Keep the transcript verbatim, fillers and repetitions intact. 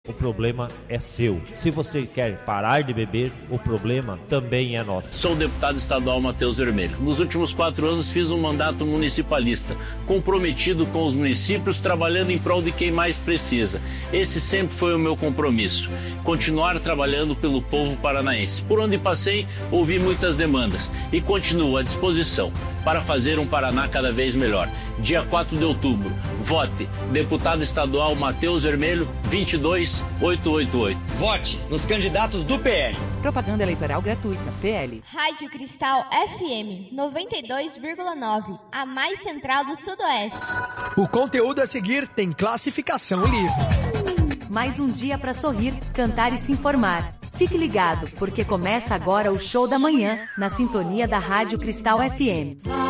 O problema é seu. Se você quer parar de beber, o problema também é nosso. Sou o deputado estadual Matheus Vermelho. Nos últimos quatro anos fiz um mandato municipalista, comprometido com os municípios, trabalhando em prol de quem mais precisa. Esse sempre foi o meu compromisso. Continuar trabalhando pelo povo paranaense. Por onde passei, ouvi muitas demandas e continuo à disposição para fazer um Paraná cada vez melhor. Dia quatro de outubro, vote deputado estadual Matheus Vermelho, vinte e dois oito oito oito. Vote nos candidatos do P L. Propaganda eleitoral gratuita, P L. Rádio Cristal F M noventa e dois vírgula nove, a mais central do Sudoeste. O conteúdo a seguir tem classificação livre. Mais um dia para sorrir, cantar e se informar. Fique ligado, porque começa agora o Show da Manhã, na sintonia da Rádio Cristal F M.